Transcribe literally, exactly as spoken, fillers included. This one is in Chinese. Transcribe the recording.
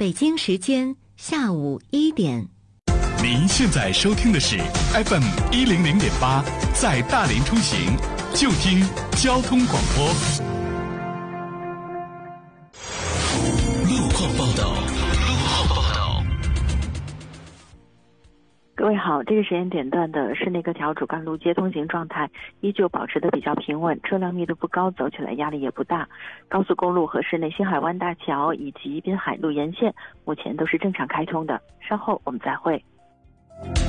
北京时间下午一点。 您现在收听的是 F M 一零零点八，在大连出行就听交通广播。 路况报道，路况报道。 各位好，这个时间点段的市内各条主干路街通行状态依旧保持的比较平稳，车辆密度不高，走起来压力也不大。高速公路和市内新海湾大桥以及滨海路沿线目前都是正常开通的。稍后我们再会。